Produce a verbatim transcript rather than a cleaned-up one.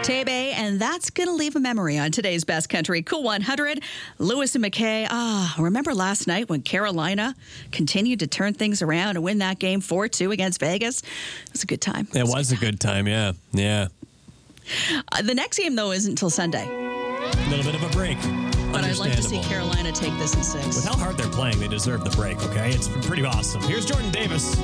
Tebe, and that's going to leave a memory on today's Best Country Cool one hundred. Lewis and McKay. Ah, remember last night when Carolina continued to turn things around and win that game four two against Vegas? It was a good time. It was a good time, yeah. Yeah. Uh, the next game, though, isn't until Sunday. A little bit of a break. But I'd like to see Carolina take this in six. With how hard they're playing, they deserve the break, okay? It's pretty awesome. Here's Jordan Davis.